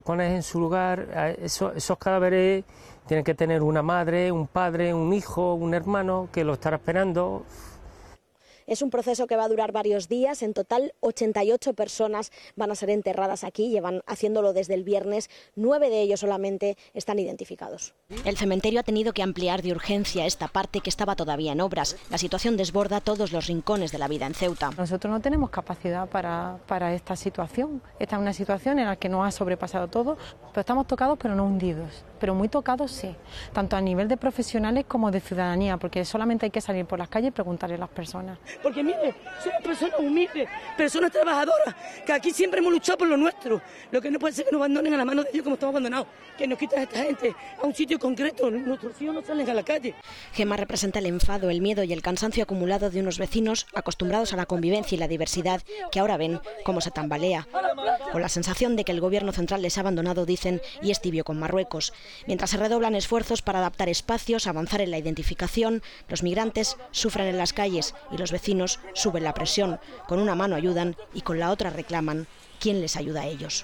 Pones en su lugar, esos cadáveres tienen que tener una madre, un padre, un hijo, un hermano que lo estará esperando. Es un proceso que va a durar varios días. En total, 88 personas van a ser enterradas aquí. Llevan haciéndolo desde el viernes. 9 de ellos solamente están identificados. El cementerio ha tenido que ampliar de urgencia esta parte que estaba todavía en obras. La situación desborda todos los rincones de la vida en Ceuta. Nosotros no tenemos capacidad para esta situación. Esta es una situación en la que nos ha sobrepasado todo. Pero estamos tocados, pero no hundidos. Pero muy tocados sí, tanto a nivel de profesionales como de ciudadanía, porque solamente hay que salir por las calles y preguntarle a las personas. Porque mire, somos personas humildes, personas trabajadoras, que aquí siempre hemos luchado por lo nuestro. Lo que no puede ser que nos abandonen a la mano de ellos como estamos abandonados, que nos quitan a esta gente a un sitio concreto, nuestros hijos no salen a la calle. Gemma representa el enfado, el miedo y el cansancio acumulado de unos vecinos acostumbrados a la convivencia y la diversidad, que ahora ven cómo se tambalea. Con la sensación de que el gobierno central les ha abandonado, dicen, y es tibio con Marruecos. Mientras se redoblan esfuerzos para adaptar espacios, avanzar en la identificación, los migrantes sufren en las calles y los vecinos suben la presión. Con una mano ayudan y con la otra reclaman. ¿Quién les ayuda a ellos?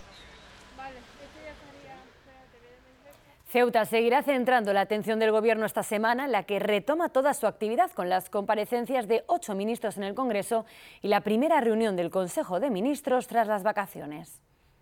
Ceuta seguirá centrando la atención del Gobierno esta semana, en la que retoma toda su actividad con las comparecencias de 8 ministros en el Congreso y la primera reunión del Consejo de Ministros tras las vacaciones.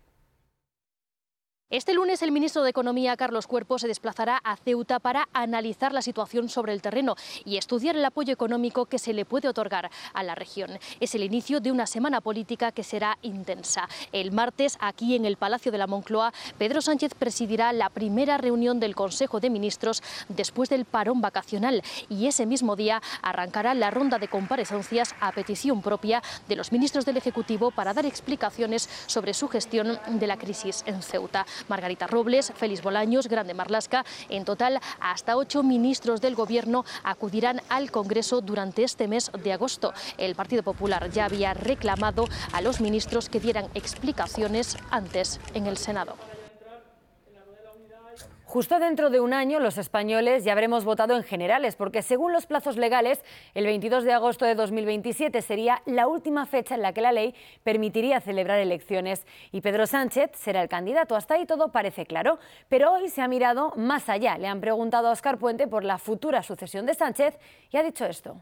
Este lunes el ministro de Economía, Carlos Cuerpo, se desplazará a Ceuta para analizar la situación sobre el terreno y estudiar el apoyo económico que se le puede otorgar a la región. Es el inicio de una semana política que será intensa. El martes, aquí en el Palacio de la Moncloa, Pedro Sánchez presidirá la primera reunión del Consejo de Ministros después del parón vacacional y ese mismo día arrancará la ronda de comparecencias a petición propia de los ministros del Ejecutivo para dar explicaciones sobre su gestión de la crisis en Ceuta. Margarita Robles, Félix Bolaños, Grande Marlaska, en total hasta 8 ministros del Gobierno acudirán al Congreso durante este mes de agosto. El Partido Popular ya había reclamado a los ministros que dieran explicaciones antes en el Senado. Justo dentro de un año los españoles ya habremos votado en generales, porque según los plazos legales, el 22 de agosto de 2027 sería la última fecha en la que la ley permitiría celebrar elecciones y Pedro Sánchez será el candidato. Hasta ahí todo parece claro, pero hoy se ha mirado más allá. Le han preguntado a Óscar Puente por la futura sucesión de Sánchez y ha dicho esto.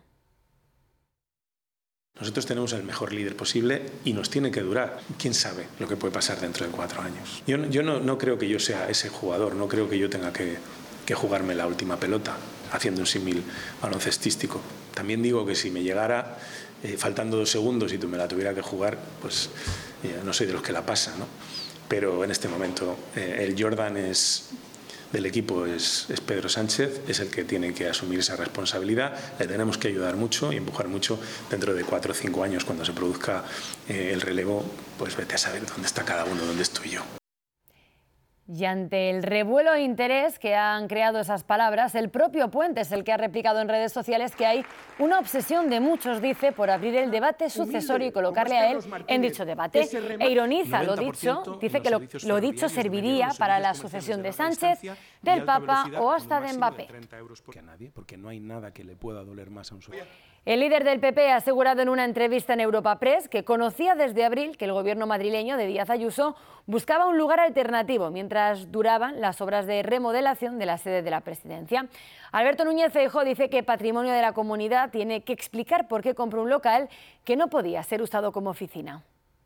Nosotros tenemos el mejor líder posible y nos tiene que durar. ¿Quién sabe lo que puede pasar dentro de 4 años? Yo no creo que yo sea ese jugador, no creo que yo tenga que jugarme la última pelota haciendo un símil baloncestístico. También digo que si me llegara faltando 2 segundos y tú me la tuviera que jugar, pues no soy de los que la pasa, ¿no? Pero en este momento el Jordan del equipo es Pedro Sánchez, es el que tiene que asumir esa responsabilidad. Le tenemos que ayudar mucho y empujar mucho. Dentro de 4 o 5 años, cuando se produzca el relevo, pues vete a saber dónde está cada uno, dónde estoy yo. Y ante el revuelo e interés que han creado esas palabras, el propio Puente es el que ha replicado en redes sociales que hay una obsesión de muchos, dice, por abrir el debate sucesorio y colocarle a él en dicho debate. E ironiza lo dicho, dice que lo dicho serviría para la sucesión de Sánchez, del Papa o hasta de Mbappé. Porque no hay nada que le pueda doler más a un socio. El líder del PP ha asegurado en una entrevista en Europa Press que conocía desde abril que el gobierno madrileño de Díaz Ayuso buscaba un lugar alternativo mientras duraban las obras de remodelación de la sede de la presidencia. Alberto Núñez Feijóo dice que Patrimonio de la Comunidad tiene que explicar por qué compró un local que no podía ser usado como oficina.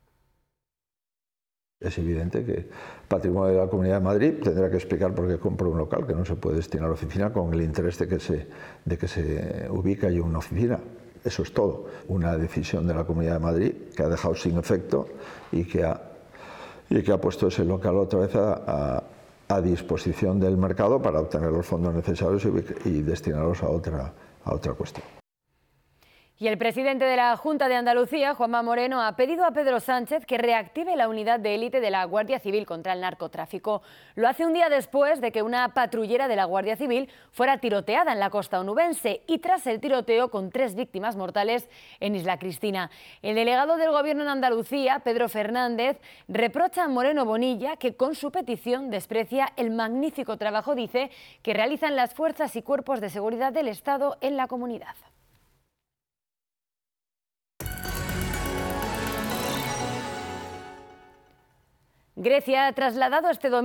Es evidente que Patrimonio de la Comunidad de Madrid tendrá que explicar por qué compró un local que no se puede destinar a oficina con el interés de que se ubique allí una oficina. Eso es todo. Una decisión de la Comunidad de Madrid que ha dejado sin efecto y que ha puesto ese local otra vez a disposición del mercado para obtener los fondos necesarios y destinarlos a otra cuestión. Y el presidente de la Junta de Andalucía, Juanma Moreno, ha pedido a Pedro Sánchez que reactive la unidad de élite de la Guardia Civil contra el narcotráfico. Lo hace un día después de que una patrullera de la Guardia Civil fuera tiroteada en la costa onubense y tras el tiroteo con 3 víctimas mortales en Isla Cristina. El delegado del Gobierno en Andalucía, Pedro Fernández, reprocha a Moreno Bonilla que con su petición desprecia el magnífico trabajo, dice, que realizan las fuerzas y cuerpos de seguridad del Estado en la comunidad. Grecia ha trasladado este domingo